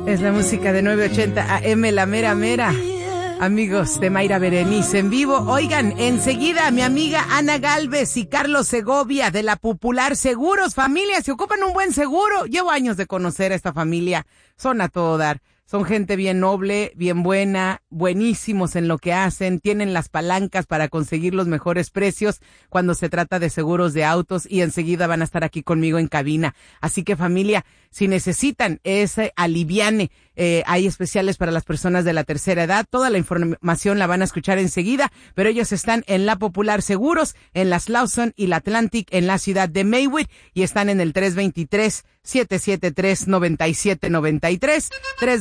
Es la música de 980 AM, la mera mera. Amigos de Mayra Berenice en vivo. Oigan, enseguida mi amiga Ana Galvez y Carlos Segovia de la Popular Seguros. Familia, si ocupan un buen seguro. Llevo años de conocer a esta familia. Son a todo dar. Son gente bien noble, bien buena, buenísimos en lo que hacen, tienen las palancas para conseguir los mejores precios cuando se trata de seguros de autos y enseguida van a estar aquí conmigo en cabina. Así que familia, si necesitan ese aliviane, hay especiales para las personas de la tercera edad. Toda la información la van a escuchar enseguida, pero ellos están en la Popular Seguros, en las Lawson y la Atlantic en la ciudad de Maywood y están en el 323-773-9793.